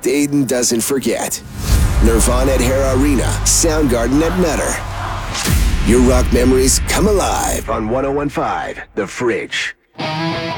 Aiden doesn't forget. Nirvana at Hare Arena, Soundgarden at Nutter. Your rock memories come alive on 101.5 The Fridge.